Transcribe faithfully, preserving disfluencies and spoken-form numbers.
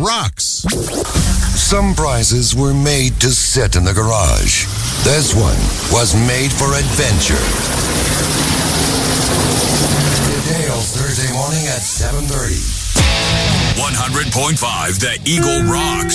rocks. Some prizes were made to sit in the garage. This one was made for adventure. Dale's Thursday morning at seven thirty. one hundred point five The Eagle rocks.